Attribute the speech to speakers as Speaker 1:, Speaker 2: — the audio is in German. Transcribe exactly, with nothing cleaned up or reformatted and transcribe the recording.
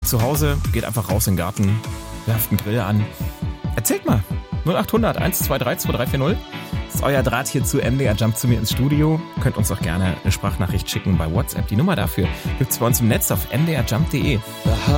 Speaker 1: zu Hause, geht einfach raus in den Garten, werft einen Grill an. Erzählt mal. null acht hundert eins zwei drei zwei drei vier null. Das ist euer Draht hier zu M D R Jump zu mir ins Studio. Könnt uns auch gerne eine Sprachnachricht schicken bei WhatsApp. Die Nummer dafür gibt's bei uns im Netz auf m d r jump punkt d e.